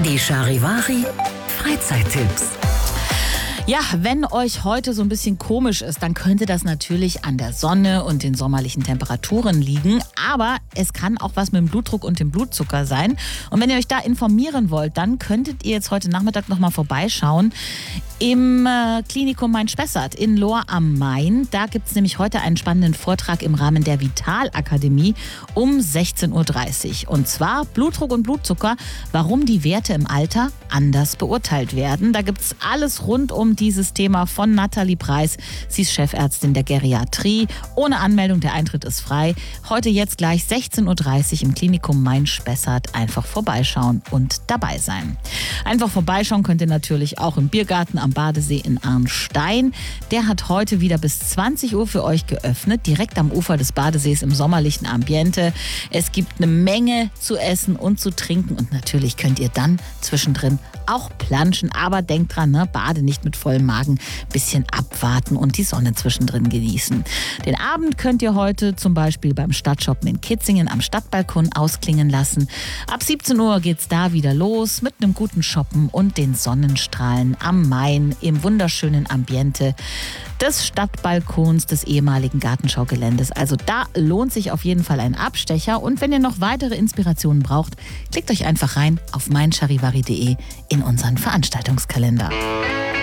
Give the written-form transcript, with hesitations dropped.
Die Charivari Freizeittipps. Ja, wenn euch heute so ein bisschen komisch ist, dann könnte das natürlich an der Sonne und den sommerlichen Temperaturen liegen. Aber es kann auch was mit dem Blutdruck und dem Blutzucker sein. Und wenn ihr euch da informieren wollt, dann könntet ihr jetzt heute Nachmittag nochmal vorbeischauen im Klinikum Main-Spessart in Lohr am Main. Da gibt es nämlich heute einen spannenden Vortrag im Rahmen der Vitalakademie um 16.30 Uhr. Und zwar Blutdruck und Blutzucker, warum die Werte im Alter anders beurteilt werden. Da gibt es alles rund um dieses Thema von Nathalie Preis. Sie ist Chefärztin der Geriatrie. Ohne Anmeldung, der Eintritt ist frei. Heute jetzt gleich 16.30 Uhr im Klinikum Main-Spessart einfach vorbeischauen und dabei sein. Einfach vorbeischauen könnt ihr natürlich auch im Biergarten am Badesee in Arnstein. Der hat heute wieder bis 20 Uhr für euch geöffnet, direkt am Ufer des Badesees im sommerlichen Ambiente. Es gibt eine Menge zu essen und zu trinken und natürlich könnt ihr dann zwischendrin auch planschen. Aber denkt dran, bade nicht mit vollem Magen, bisschen abwarten und die Sonne zwischendrin genießen. Den Abend könnt ihr heute zum Beispiel beim Stadtshoppen in Kitzingen am Stadtbalkon ausklingen lassen. Ab 17 Uhr geht's da wieder los mit einem guten Shoppen und den Sonnenstrahlen am Main im wunderschönen Ambiente des Stadtbalkons des ehemaligen Gartenschaugeländes. Also da lohnt sich auf jeden Fall ein Abstecher. Und wenn ihr noch weitere Inspirationen braucht, klickt euch einfach rein auf meincharivari.de in unseren Veranstaltungskalender.